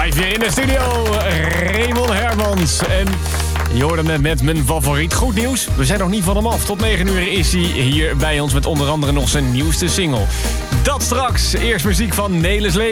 Live weer in de studio, Raymond Hermans. En je hoorde net met mijn favoriet. Goed nieuws, we zijn nog niet van hem af. Tot 9 uur is hij hier bij ons met onder andere nog zijn nieuwste single. Dat straks, eerst muziek van Nelis Lely.